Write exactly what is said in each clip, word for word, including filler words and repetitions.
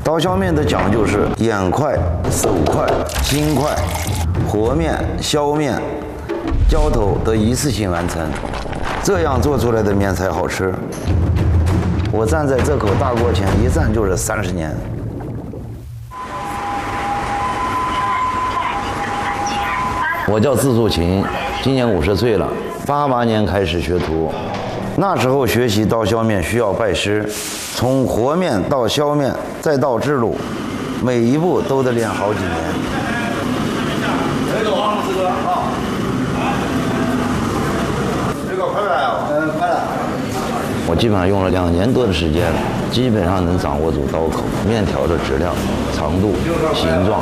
刀削面的讲究是眼快、手快、心快，和面、削面、浇头得一次性完成，这样做出来的面才好吃。我站在这口大锅前，一站就是三十年。我叫字树琴，今年五十岁了，八八年开始学徒。那时候学习刀削面需要拜师，从和面到削面再到制卤，每一步都得练好几年。这个王师哥啊，这个快来啊，嗯，快来。我基本上用了两年多的时间，基本上能掌握住刀口、面条的质量、长度、形状。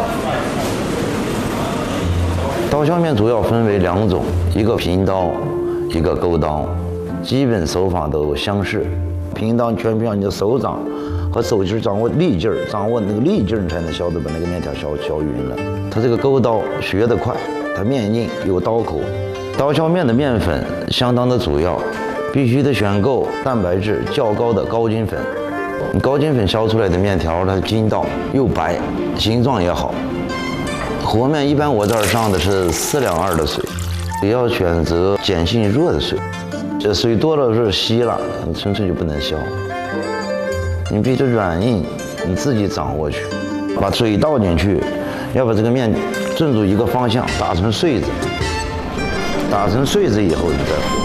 刀削面主要分为两种，一个平刀，一个钩刀。基本手法都相似，平刀全凭你的手掌和手劲掌握力劲儿，掌握那个力劲儿，你才能削得把那个面条削削匀了。它这个钩刀学得快，它面硬有刀口。刀削面的面粉相当的主要，必须得选购蛋白质较高的高筋粉。高筋粉削出来的面条，它筋道又白，形状也好。和面一般我这儿上的是四两二的水，也要选择碱性弱的水。这水多了是稀了，你纯粹就不能削。你必须软硬你自己掌握去，把水倒进去，要把这个面顺住一个方向打成穗子，打成穗子以后就再和。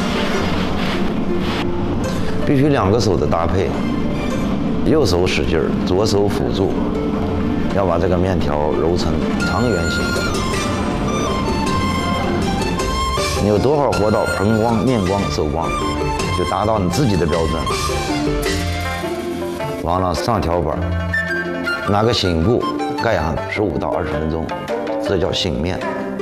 必须两个手的搭配，右手使劲儿，左手辅助，要把这个面条揉成长圆形的。你有多少活到盆光、面光、手光，就达到你自己的标准。完了上条板，拿个醒布盖上十五到二十分钟，这叫醒面。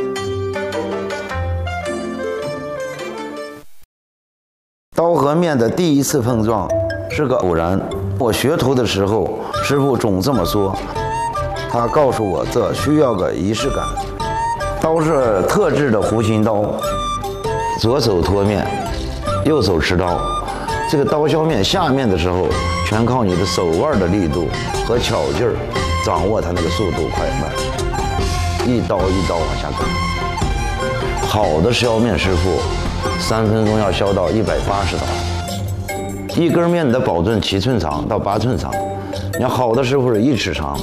刀和面的第一次碰撞是个偶然。我学徒的时候，师傅总这么说，他告诉我这需要个仪式感。刀是特制的弧形刀。左手托面，右手持刀。这个刀削面下面的时候，全靠你的手腕的力度和巧劲儿，掌握它那个速度快慢。一刀一刀往下砍。好的削面师傅，三分钟要削到一百八十刀。一根面的保证七寸长到八寸长，你要好的师傅是一尺长。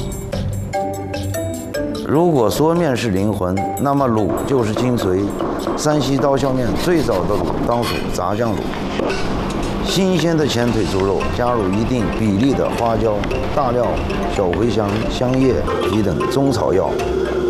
如果说面是灵魂，那么卤就是精髓。山西刀削面最早的卤当属炸酱卤，新鲜的前腿猪肉加入一定比例的花椒、大料、小茴香、香叶皮等中草药，